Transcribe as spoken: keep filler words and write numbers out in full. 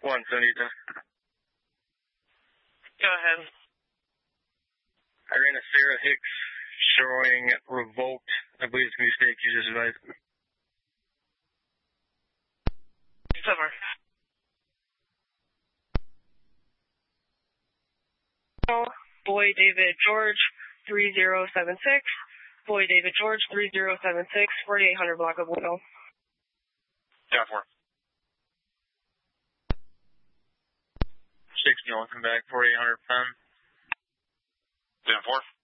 one seventy-two. Go ahead. I ran a Sarah Hicks showing revoked. I believe it's a mistake. You just advised. Summer. Boy David George, three zero seven six. Boy David George, three zero seven six, forty-eight hundred block of window. Yeah, four. sixty, welcome back, forty-eight hundred pound. ten four.